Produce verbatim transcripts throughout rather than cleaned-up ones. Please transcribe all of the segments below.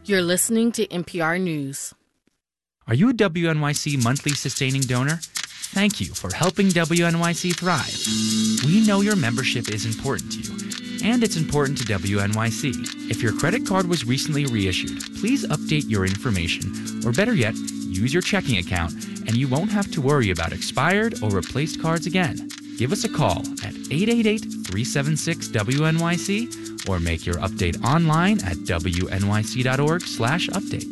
You're listening to N P R News. Are you a W N Y C monthly sustaining donor? Thank you for helping W N Y C thrive. We know your membership is important to you, and it's important to W N Y C. If your credit card was recently reissued, please update your information, or better yet, use your checking account, and you won't have to worry about expired or replaced cards again. Give us a call at eight eight eight, three seven six, W N Y C or make your update online at W N Y C dot org slash update.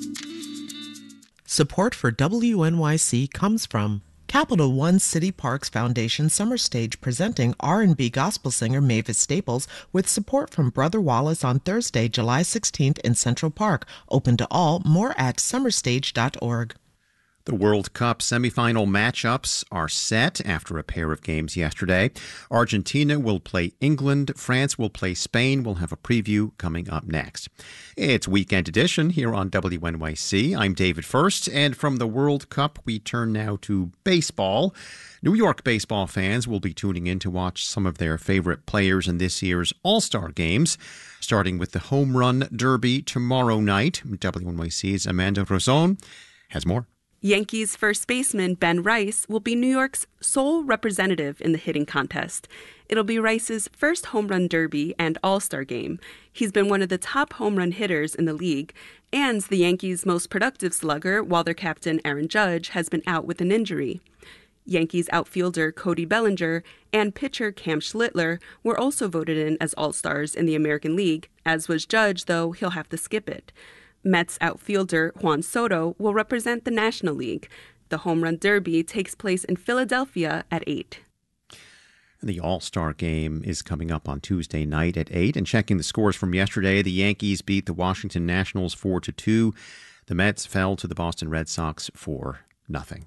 Support for W N Y C comes from Capital One City Parks Foundation Summer Stage presenting R and B gospel singer Mavis Staples with support from Brother Wallace on Thursday, July sixteenth in Central Park. Open to all. More at summer stage dot org. The World Cup semifinal matchups are set after a pair of games yesterday. Argentina will play England. France will play Spain. We'll have a preview coming up next. It's Weekend Edition here on W N Y C. I'm David First, and from the World Cup, we turn now to baseball. New York baseball fans will be tuning in to watch some of their favorite players in this year's All-Star games, starting with the Home Run Derby tomorrow night. W N Y C's Amanda Rosone has more. Yankees first baseman Ben Rice will be New York's sole representative in the hitting contest. It'll be Rice's first home run derby and all-star game. He's been one of the top home run hitters in the league and the Yankees' most productive slugger while their captain Aaron Judge has been out with an injury. Yankees outfielder Cody Bellinger and pitcher Cam Schlittler were also voted in as all-stars in the American League, as was Judge, though he'll have to skip it. Mets outfielder Juan Soto will represent the National League. The Home Run Derby takes place in Philadelphia at eight. The All-Star game is coming up on Tuesday night at eight. And checking the scores from yesterday, the Yankees beat the Washington Nationals four to two. The Mets fell to the Boston Red Sox for nothing.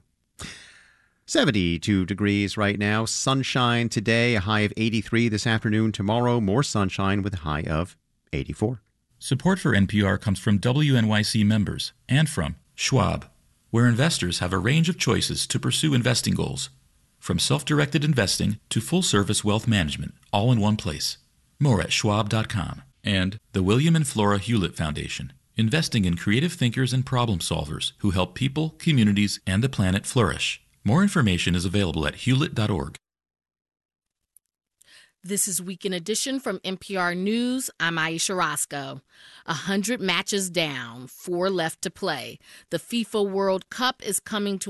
seventy-two degrees right now. Sunshine today, a high of eighty-three this afternoon. Tomorrow, more sunshine with a high of eighty-four. Support for N P R comes from W N Y C members and from Schwab, where investors have a range of choices to pursue investing goals, from self-directed investing to full-service wealth management, all in one place. More at schwab dot com. And the William and Flora Hewlett Foundation, investing in creative thinkers and problem solvers who help people, communities, and the planet flourish. More information is available at hewlett dot org. This is Weekend Edition from N P R News. I'm Aisha Roscoe. A hundred matches down, four left to play. The FIFA World Cup is coming to